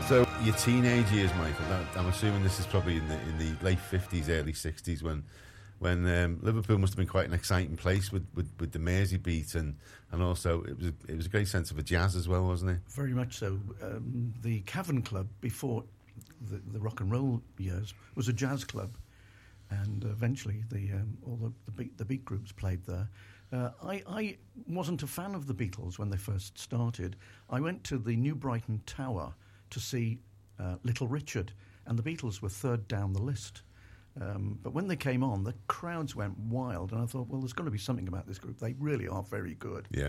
So your teenage years, Michael. I'm assuming this is probably in the late 50s, early 60s, when Liverpool must have been quite an exciting place with the Mersey beat, and also it was a great sense of a jazz as well, wasn't it? Very much so. The Cavern Club before the rock and roll years was a jazz club, and eventually all the beat groups played there. I wasn't a fan of the Beatles when they first started. I went to the New Brighton Tower to see Little Richard, and the Beatles were third down the list. But when they came on, the crowds went wild, and I thought, well, there's got to be something about this group. They really are very good. Yeah.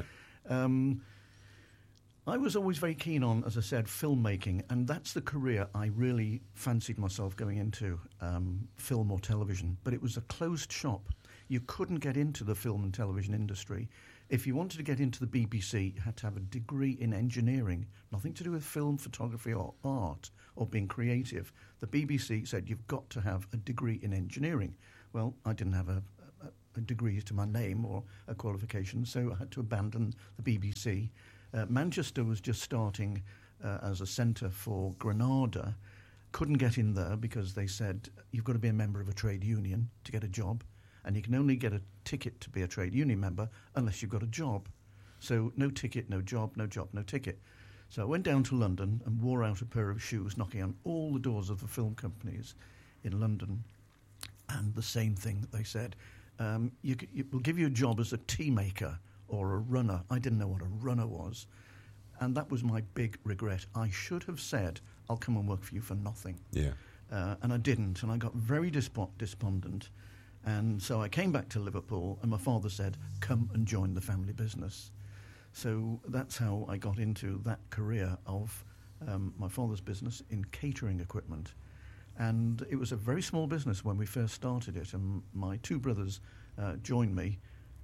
I was always very keen on, as I said, filmmaking, and that's the career I really fancied myself going into, film or television. But it was a closed shop. You couldn't get into the film and television industry. If you wanted to get into the BBC, you had to have a degree in engineering, nothing to do with film, photography or art or being creative. The BBC said you've got to have a degree in engineering. Well, I didn't have a degree to my name or a qualification, so I had to abandon the BBC. Manchester was just starting as a centre for Granada. Couldn't get in there because they said you've got to be a member of a trade union to get a job, and you can only get a ticket to be a trade union member unless you've got a job. So no ticket, no job, no job, no ticket. So I went down to London and wore out a pair of shoes, knocking on all the doors of the film companies in London. And the same thing, they said, we'll give you a job as a tea maker or a runner. I didn't know what a runner was. And that was my big regret. I should have said, I'll come and work for you for nothing. Yeah. And I didn't, and I got very despondent. And so I came back to Liverpool, and my father said, come and join the family business. So that's how I got into that career of my father's business in catering equipment. And it was a very small business when we first started it, and my two brothers joined me.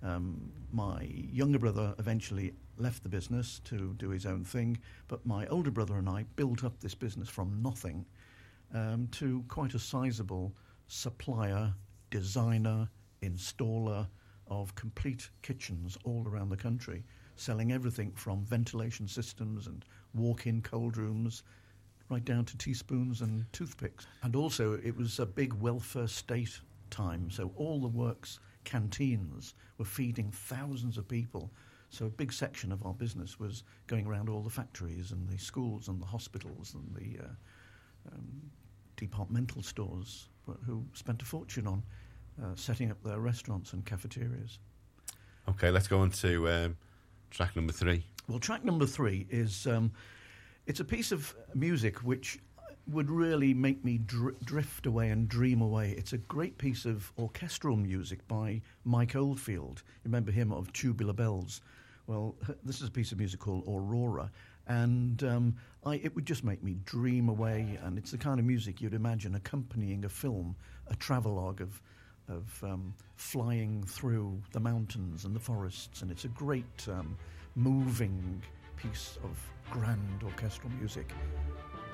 My younger brother eventually left the business to do his own thing, but my older brother and I built up this business from nothing to quite a sizable supplier, designer, installer of complete kitchens all around the country, selling everything from ventilation systems and walk-in cold rooms right down to teaspoons and toothpicks. And also it was a big welfare state time, so all the works canteens were feeding thousands of people. So a big section of our business was going around all the factories and the schools and the hospitals and the departmental stores who spent a fortune on setting up their restaurants and cafeterias. Okay, let's go on to track number 3. Well, track number 3 is it's a piece of music which would really make me drift away and dream away. It's a great piece of orchestral music by Mike Oldfield. Remember him of Tubular Bells? Well, this is a piece of music called Aurora, and it would just make me dream away, and it's the kind of music you'd imagine accompanying a film, a travelogue of flying through the mountains and the forests, and it's a great moving piece of grand orchestral music.